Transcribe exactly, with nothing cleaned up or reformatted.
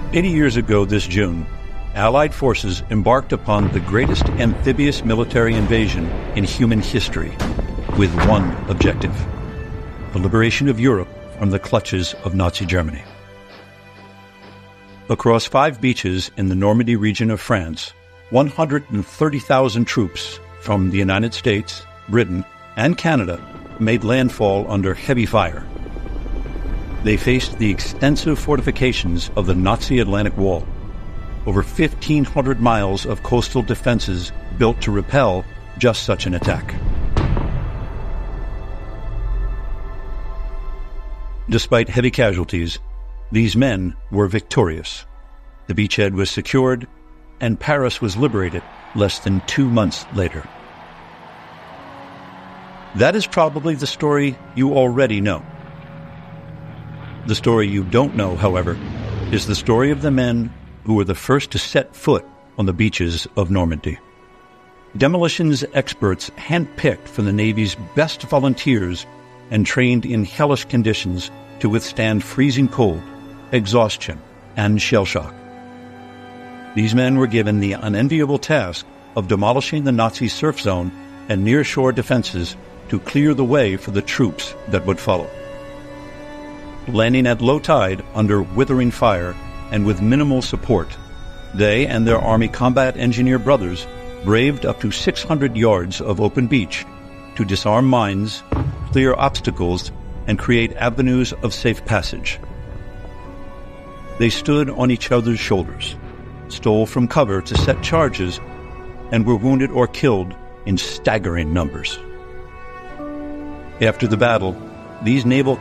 Eighty years ago this June, Allied forces embarked upon the greatest amphibious military invasion in human history, with one objective: the liberation of Europe from the clutches of Nazi Germany. Across five beaches in the Normandy region of France, one hundred thirty thousand troops from the United States, Britain, and Canada made landfall under heavy fire. They faced the extensive fortifications of the Nazi Atlantic Wall, over fifteen hundred miles of coastal defenses built to repel just such an attack. Despite heavy casualties, these men were victorious. The beachhead was secured, and Paris was liberated less than two months later. That is probably the story you already know. The story you don't know, however, is the story of the men who were the first to set foot on the beaches of Normandy. Demolitions experts handpicked from the Navy's best volunteers and trained in hellish conditions to withstand freezing cold, exhaustion, and shell shock. These men were given the unenviable task of demolishing the Nazi surf zone and nearshore defenses to clear the way for the troops that would follow. Landing at low tide under withering fire and with minimal support, they and their Army combat engineer brothers braved up to six hundred yards of open beach to disarm mines, clear obstacles, and create avenues of safe passage. They stood on each other's shoulders, stole from cover to set charges, and were wounded or killed in staggering numbers. After the battle, these naval